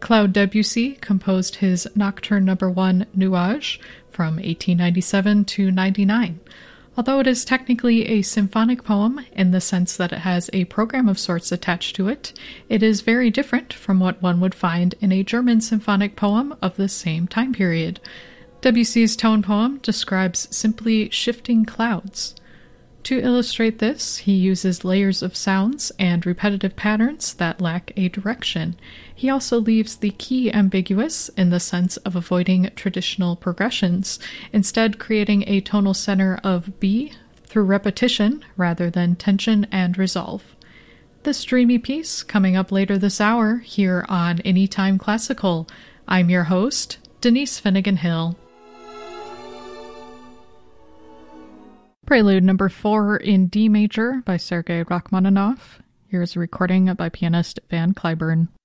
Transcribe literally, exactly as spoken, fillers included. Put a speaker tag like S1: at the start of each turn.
S1: Claude Debussy composed his Nocturne Number one Nuage from eighteen ninety-seven to ninety-nine. Although it is technically a symphonic poem in the sense that it has a program of sorts attached to it, it is very different from what one would find in a German symphonic poem of the same time period. Debussy's tone poem describes simply shifting clouds. To illustrate this, he uses layers of sounds and repetitive patterns that lack a direction. He also leaves the key ambiguous in the sense of avoiding traditional progressions, instead creating a tonal center of B through repetition rather than tension and resolve. This dreamy piece coming up later this hour here on Anytime Classical. I'm your host, Denise Finnegan Hill. Prelude number four in D major by Sergei Rachmaninoff. Here's a recording by pianist Van Cliburn.